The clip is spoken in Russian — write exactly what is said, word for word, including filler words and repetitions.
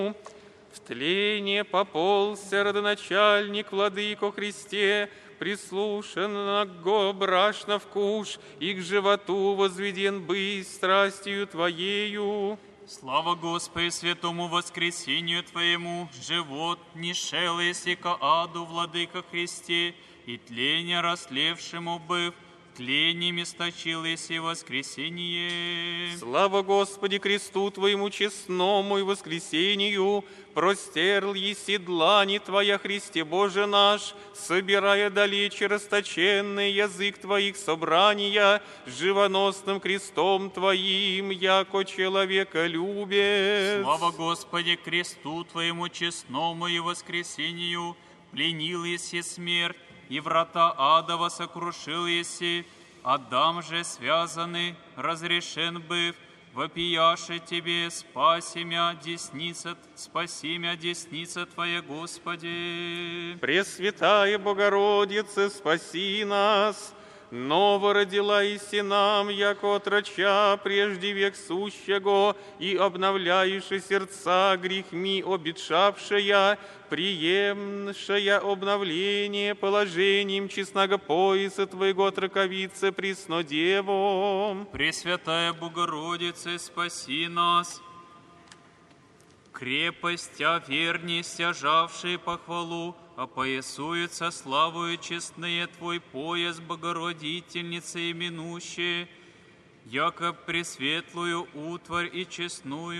В тление поползся родоначальник, владыко Христе, прислушан го брашно вкуш, и к животу возведен быть страстью Твоею. Слава Господи, святому воскресению Твоему, живот не шел, если ко аду, владыко Христе, и тление растлевшему быв, тлением источил, если воскресение. Слава Господи, кресту Твоему честному и воскресению, простерл еси длани Твоя, Христе Боже наш, собирая далече расточенный язык Твоих собрания, живоносным крестом Твоим, яко человека любит. Слава Господи, кресту Твоему честному и воскресению, пленил еси смерть, и врата адова сокрушил еси, Адам же связанный, разрешен быв, вопияше Тебе, спаси мя, десница, спаси мя, десница Твоя, Господи. Пресвятая Богородица, спаси нас, ново родила иси нам, яко отроча прежде век сущего, и обновляющи сердца грехми обетшавшая, приемшая обновление положением честного пояса Твоего отроковица Преснодевом. Пресвятая Богородица, спаси нас. Крепостя, вернися, жавшие похвалу, опоясуются славою честные Твой пояс, Богородительница именущие, яко пресветлую утварь и честную